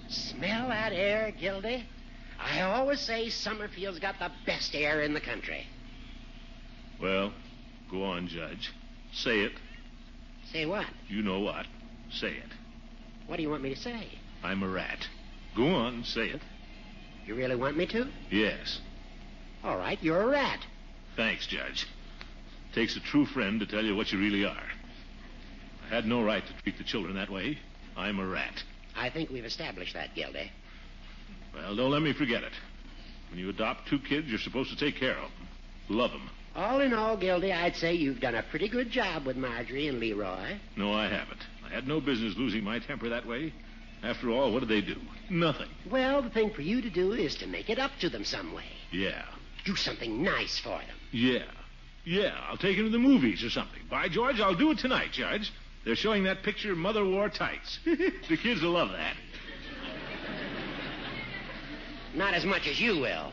Smell that air, Gildy? I always say Summerfield's got the best air in the country. Well, go on, Judge. Say it. Say what? You know what. Say it. What do you want me to say? I'm a rat. Go on, say it. You really want me to? Yes. All right, you're a rat. Thanks, Judge. Takes a true friend to tell you what you really are. I had no right to treat the children that way. I'm a rat. I think we've established that, Gildy. Well, don't let me forget it. When you adopt 2 kids, you're supposed to take care of them. Love them. All in all, Gildy, I'd say you've done a pretty good job with Marjorie and Leroy. No, I haven't. I had no business losing my temper that way. After all, what did they do? Nothing. Well, the thing for you to do is to make it up to them some way. Yeah. Do something nice for them. Yeah, I'll take them to the movies or something. By George, I'll do it tonight, Judge. They're showing that picture, Mother Wore Tights. The kids will love that. Not as much as you will.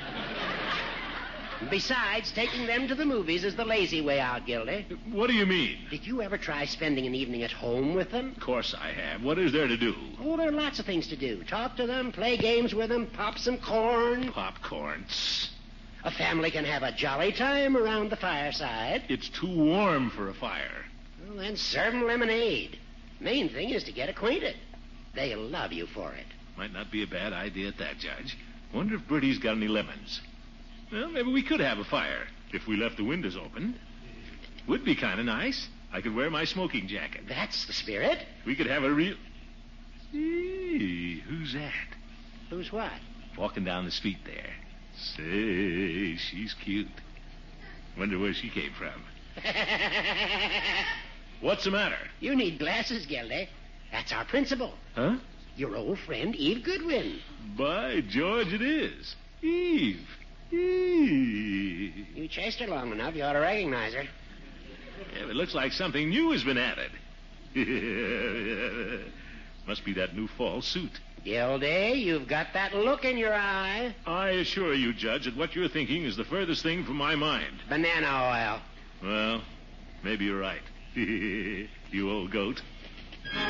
Besides, taking them to the movies is the lazy way out, Gildy. What do you mean? Did you ever try spending an evening at home with them? Of course I have. What is there to do? Oh, there are lots of things to do. Talk to them, play games with them, pop some corn. Popcorn. A family can have a jolly time around the fireside. It's too warm for a fire. Well, then serve them lemonade. Main thing is to get acquainted. They'll love you for it. Might not be a bad idea at that, Judge. Wonder if Bertie's got any lemons. Well, maybe we could have a fire if we left the windows open. Would be kind of nice. I could wear my smoking jacket. That's the spirit. We could have a real... Hey, who's that? Who's what? Walking down the street there. Say, she's cute. Wonder where she came from. What's the matter? You need glasses, Gildy. That's our principal. Huh? Your old friend, Eve Goodwin. By George, it is. Eve. Eve. You chased her long enough, you ought to recognize her. Yeah, it looks like something new has been added. Must be that new fall suit. Gildy, you've got that look in your eye. I assure you, Judge, that what you're thinking is the furthest thing from my mind. Banana oil. Well, maybe you're right. You old goat.